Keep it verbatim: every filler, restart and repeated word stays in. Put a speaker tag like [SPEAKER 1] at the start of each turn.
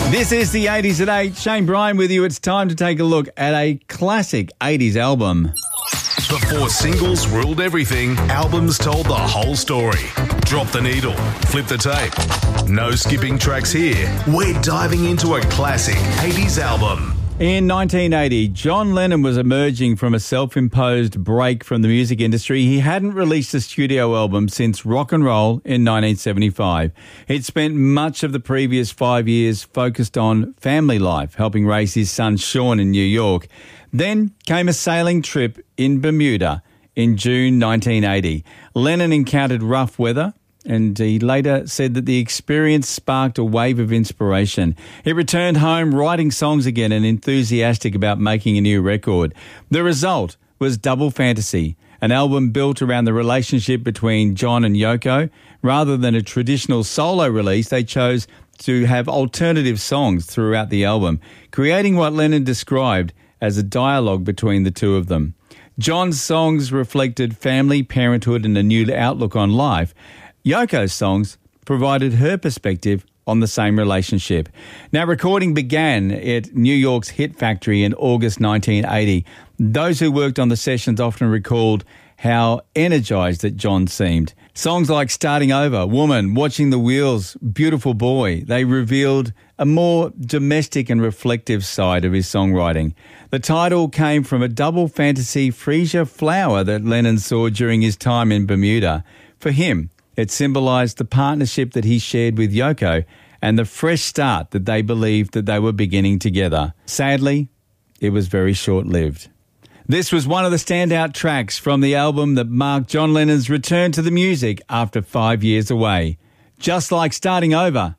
[SPEAKER 1] This is the eighties at eight. Shane Bryan with you. It's time to take a look at a classic eighties album.
[SPEAKER 2] Before singles ruled everything, albums told the whole story. Drop the needle, flip the tape. No skipping tracks here. We're diving into a classic eighties album.
[SPEAKER 1] In nineteen eighty, John Lennon was emerging from a self-imposed break from the music industry. He hadn't released a studio album since Rock and Roll in nineteen seventy-five. He'd spent much of the previous five years focused on family life, helping raise his son Sean in New York. Then came a sailing trip in Bermuda in June nineteen eighty. Lennon encountered rough weather, and he later said that the experience sparked a wave of inspiration. He returned home writing songs again and enthusiastic about making a new record. The result was Double Fantasy, an album built around the relationship between John and Yoko. Rather than a traditional solo release, they chose to have alternative songs throughout the album, creating what Lennon described as a dialogue between the two of them. John's songs reflected family, parenthood, and a new outlook on life. Yoko's songs provided her perspective on the same relationship. Now, recording began at New York's Hit Factory in August nineteen eighty. Those who worked on the sessions often recalled how energised that John seemed. Songs like Starting Over, Woman, Watching the Wheels, Beautiful Boy, they revealed a more domestic and reflective side of his songwriting. The title came from a double fantasy freesia flower that Lennon saw during his time in Bermuda. For him, it symbolised the partnership that he shared with Yoko and the fresh start that they believed that they were beginning together. Sadly, it was very short-lived. This was one of the standout tracks from the album that marked John Lennon's return to the music after five years away. Just Like Starting Over